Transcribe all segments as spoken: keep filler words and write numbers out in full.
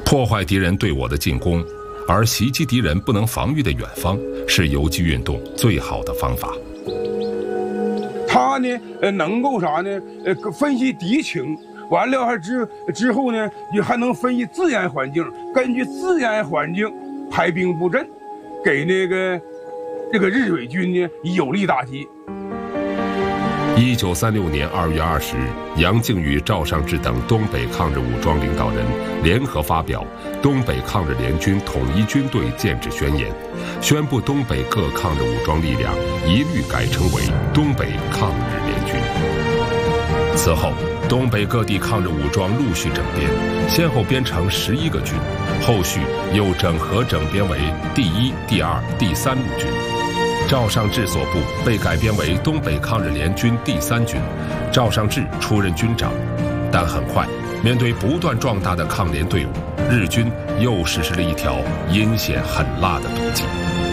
破坏敌人对我的进攻，而袭击敌人不能防御的远方，是游击运动最好的方法。 他呢，呃，能够啥呢？呃，分析敌情，完了还之之后呢，也还能分析自然环境，根据自然环境排兵布阵，给那个这个日伪军呢有力打击。 一九三六年二月二十日，杨靖宇、赵尚志等东北抗日武装领导人联合发表《东北抗日联军统一军队建制宣言》，宣布东北各抗日武装力量一律改称为东北抗日联军。此后，东北各地抗日武装陆续整编，先后编成十一个军，后续又整合整编为第一、第二、第三路军。赵尚志所部被改编为东北抗日联军第三军，赵尚志出任军长。但很快，面对不断壮大的抗联队伍，日军又实施了一条阴险狠辣的毒计。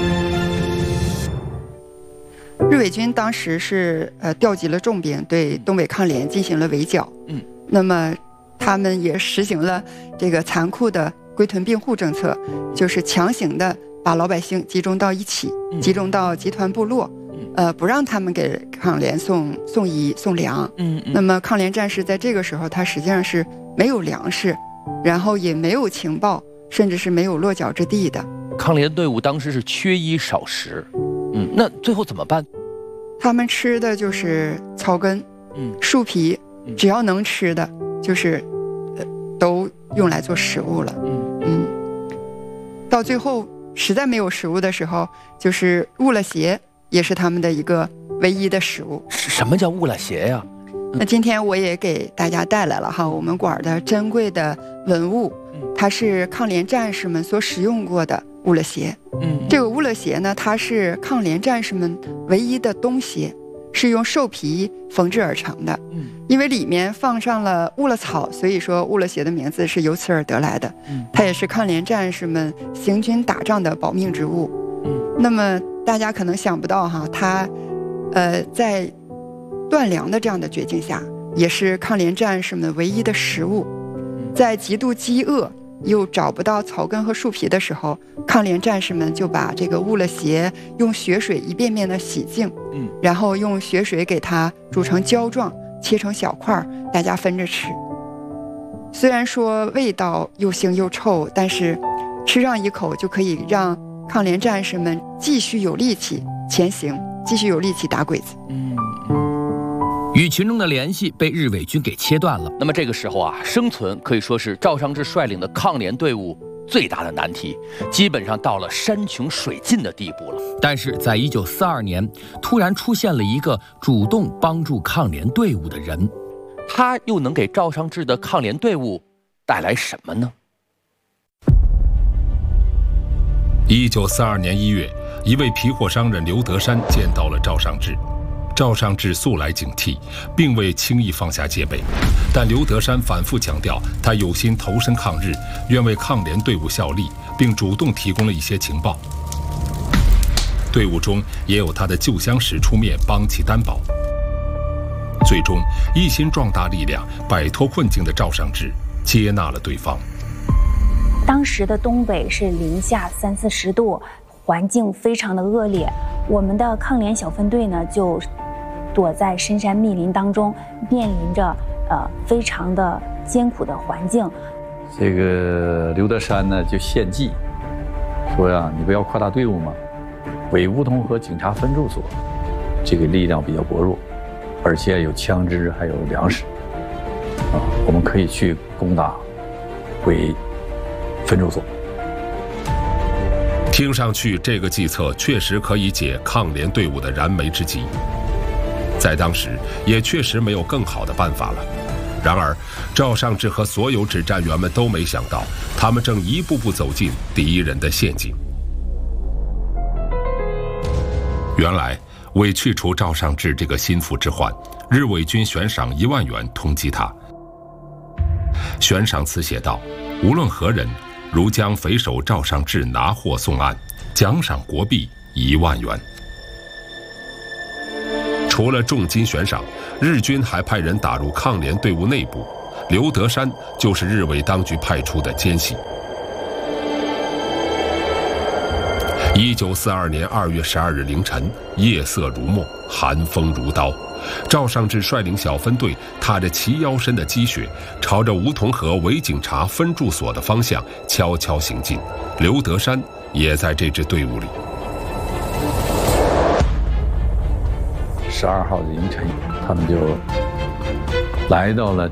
日伪军当时是呃调集了重兵，对东北抗联进行了围剿。嗯，那么他们也实行了这个残酷的归屯并户政策，就是强行的把老百姓集中到一起，集中到集团部落，呃，不让他们给抗联送送衣送粮。嗯，那么抗联战士在这个时候，他实际上是没有粮食，然后也没有情报，甚至是没有落脚之地的。 抗联队伍当时是缺衣少食，嗯，那最后怎么办？ 他们吃的就是草根，嗯，树皮，只要能吃的，就是，呃，都用来做食物了。嗯嗯，到最后。实在没有食物的时候，就是误了邪，也是他们的一个唯一的食物。 什么叫误了邪呀？ 那今天我也给大家带来了哈，我们馆的珍贵的文物，它是抗联战士们所使用过的误了鞋。嗯，这个误了鞋呢，它是抗联战士们唯一的冬鞋，是用兽皮缝制而成的。嗯，因为里面放上了误了草，所以说误了鞋的名字是由此而得来的。嗯，它也是抗联战士们行军打仗的保命之物。嗯，那么大家可能想不到哈，它，呃，在断粮的这样的绝境下，也是抗联战士们唯一的食物。在极度饥饿又找不到草根和树皮的时候，抗联战士们就把这个误了鞋用血水一遍遍的洗净，嗯，然后用血水给它煮成胶状，切成小块，大家分着吃。虽然说味道又腥又臭，但是吃上一口就可以让抗联战士们继续有力气前行，继续有力气打鬼子。 嗯，与群众的联系被日伪军给切断了。那么这个时候啊，生存可以说是赵尚志率领的抗联队伍最大的难题，基本上到了山穷水尽的地步了。但是在一九四二年，突然出现了一个主动帮助抗联队伍的人，他又能给赵尚志的抗联队伍带来什么呢？ 一九四二年一月，一位皮货商人刘德山见到了赵尚志。赵尚志素来警惕，并未轻易放下戒备，但刘德山反复强调他有心投身抗日，愿为抗联队伍效力，并主动提供了一些情报。队伍中也有他的旧相识出面帮其担保。最终，一心壮大力量、摆脱困境的赵尚志接纳了对方。 当时的东北是零下三四十度，环境非常的恶劣，我们的抗联小分队呢就躲在深山密林当中，面临着呃非常的艰苦的环境。 这个刘德山呢就献计说呀，你不要扩大队伍吗？伪梧桐和警察分驻所这个力量比较薄弱，而且有枪支还有粮食啊，我们可以去攻打伪分驻所。 听上去这个计策确实可以解抗联队伍的燃眉之急，在当时也确实没有更好的办法了。然而赵尚志和所有指战员们都没想到，他们正一步步走进敌人的陷阱。原来为去除赵尚志这个心腹之患，日伪军悬赏一万元通缉他。悬赏词写道：无论何人，如将匪首赵尚志拿获送案，奖赏国币一万元。除了重金悬赏，日军还派人打入抗联队伍内部，刘德山就是日伪当局派出的奸细。 一九四二年二月十二日凌晨，夜色如墨，寒风如刀。赵尚志率领小分队踏着齐腰深的积雪，朝着梧桐河伪警察分驻所的方向悄悄行进。刘德山也在这支队伍里。 十二号的凌晨，他们就来到了